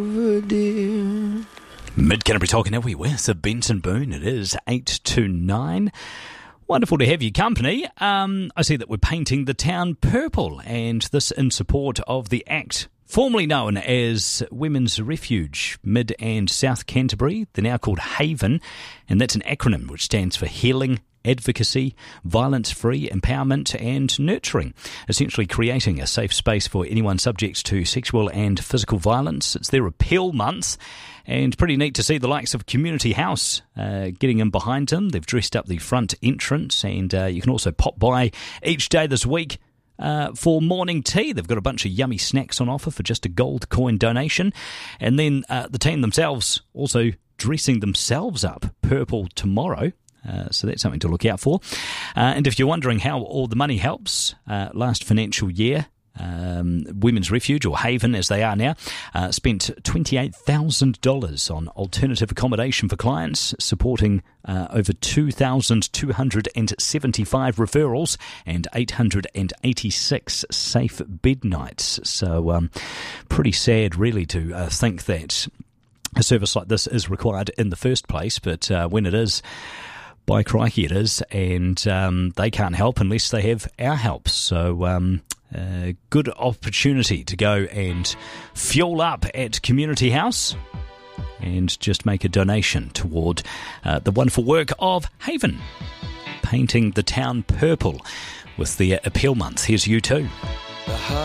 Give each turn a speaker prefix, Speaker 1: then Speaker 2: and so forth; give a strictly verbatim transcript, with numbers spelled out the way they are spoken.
Speaker 1: Mid-Canterbury Talking Every with the Benson Boone. It is eight to nine. Wonderful to have your company. Um, I see that we're painting the town purple, and this in support of the ACT, formerly known as Women's Refuge, Mid and South Canterbury. They're now called Haven, and that's an acronym which stands for Healing, Advocacy, Violence-Free Empowerment and Nurturing, essentially creating a safe space for anyone subject to sexual and physical violence. It's their appeal month, and pretty neat to see the likes of Community House uh, getting in behind them. They've dressed up the front entrance, and uh, you can also pop by each day this week Uh, for morning tea. They've got a bunch of yummy snacks on offer for just a gold coin donation. And then uh, the team themselves also dressing themselves up purple tomorrow. Uh, so that's something to look out for. Uh, and if you're wondering how all the money helps, uh, last financial year, Um, Women's Refuge, or Haven as they are now, uh, spent twenty-eight thousand dollars on alternative accommodation for clients, supporting uh, over two thousand two hundred seventy-five referrals and eight hundred eighty-six safe bed nights. So um, pretty sad really to uh, think that a service like this is required in the first place, but uh, when it is, by crikey it is, and um, they can't help unless they have our help. So um Uh, good opportunity to go and fuel up at Community House and just make a donation toward uh, the wonderful work of Haven, painting the town purple with the Appeal Month. Here's you too.